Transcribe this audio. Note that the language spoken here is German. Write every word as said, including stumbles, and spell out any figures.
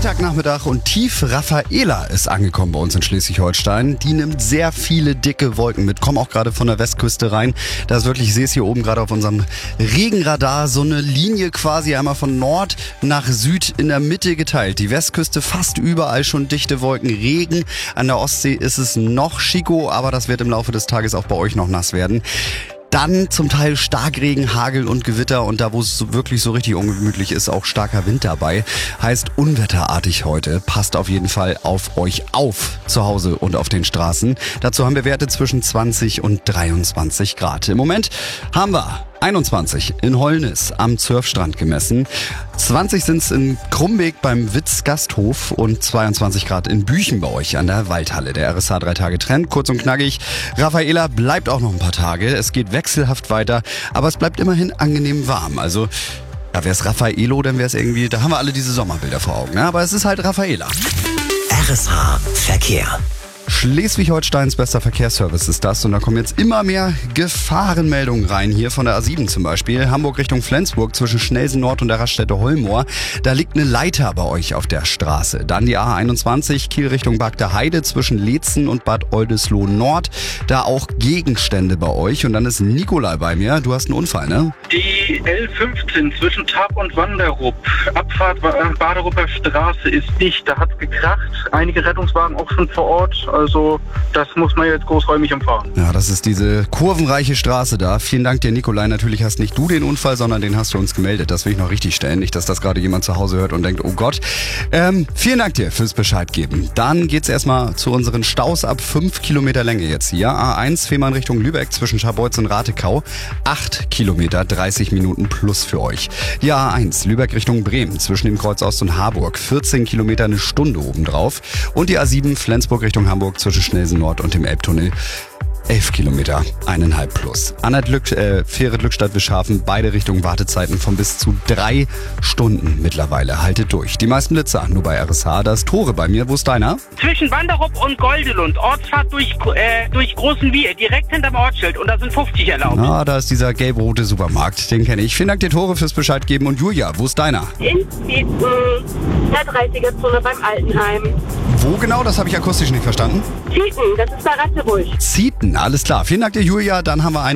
Freitagnachmittag und tief Raffaela ist angekommen bei uns in Schleswig-Holstein. Die nimmt sehr viele dicke Wolken mit, kommen auch gerade von der Westküste rein. Da ist wirklich, ich sehe es hier oben gerade auf unserem Regenradar, so eine Linie quasi einmal von Nord nach Süd in der Mitte geteilt. Die Westküste fast überall schon dichte Wolken, Regen. An der Ostsee ist es noch schicko, aber das wird im Laufe des Tages auch bei euch noch nass werden. Dann zum Teil Starkregen, Hagel und Gewitter und da, wo es so wirklich so richtig ungemütlich ist, auch starker Wind dabei. Heißt unwetterartig heute. Passt auf jeden Fall auf euch auf zu Hause und auf den Straßen. Dazu haben wir Werte zwischen zwanzig und dreiundzwanzig Grad. Im Moment haben wir einundzwanzig in Holnis am Surfstrand gemessen. zwanzig sind es in Krumbeek beim Witz Gasthof und zweiundzwanzig Grad in Büchen bei euch an der Waldhalle. Der R S H drei Tage Trend, kurz und knackig. Raffaela bleibt auch noch ein paar Tage. Es geht wechselhaft weiter, aber es bleibt immerhin angenehm warm. Also, ja, wäre es Raffaello, dann wäre es irgendwie, da haben wir alle diese Sommerbilder vor Augen. Ne? Aber es ist halt Raffaela. R S H Verkehr. Schleswig-Holsteins bester Verkehrsservice ist das und da kommen jetzt immer mehr Gefahrenmeldungen rein, hier von der A sieben zum Beispiel, Hamburg Richtung Flensburg zwischen Schnelsen Nord und der Raststätte Holmoor, da liegt eine Leiter bei euch auf der Straße. Dann die A einundzwanzig, Kiel Richtung Bagder Heide zwischen Leetzen und Bad Oldesloe Nord, da auch Gegenstände bei euch und dann ist Nikolai bei mir, du hast einen Unfall, ne? Die L fünfzehn zwischen Tab und Wanderup, Abfahrt Baderupper Straße ist dicht, da hat's gekracht, einige Rettungswagen auch schon vor Ort. Also das muss man jetzt großräumig umfahren. Ja, das ist diese kurvenreiche Straße da. Vielen Dank dir, Nikolai. Natürlich hast nicht du den Unfall, sondern den hast du uns gemeldet. Das will ich noch richtig stellen. Nicht, dass das gerade jemand zu Hause hört und denkt, oh Gott. Ähm, vielen Dank dir fürs Bescheid geben. Dann geht's erstmal zu unseren Staus ab fünf Kilometer Länge jetzt hier. A eins, Fehmarn Richtung Lübeck zwischen Scharbeutz und Ratekau. acht Kilometer, dreißig Minuten plus für euch. Die A eins, Lübeck Richtung Bremen zwischen dem Kreuz Ost und Harburg. vierzehn Kilometer, eine Stunde obendrauf. Und die A sieben, Flensburg Richtung Hamburg zwischen Schnelsen Nord und dem Elbtunnel. elf Kilometer, eineinhalb plus. Anhalt Lück, äh, Fähre Glückstadt Wischhafen, beide Richtungen Wartezeiten von bis zu drei Stunden mittlerweile. Haltet durch. Die meisten Blitzer nur bei R S H. Da ist Tore bei mir. Wo ist deiner? Zwischen Wanderup und Goldelund. Ortsfahrt durch, äh, durch Großen Wier. Direkt hinterm Ortsschild. Und da sind fünfzig erlaubt. Ah, da ist dieser gelb-rote Supermarkt. Den kenne ich. Vielen Dank dir, Tore, fürs Bescheid geben. Und Julia, wo ist deiner? In Zieten, der dreißiger-Zone beim Altenheim. Wo genau? Das habe ich akustisch nicht verstanden. Zieten, das ist bei Ratzeburg. Zieten, alles klar. Vielen Dank dir, Julia. Dann haben wir einen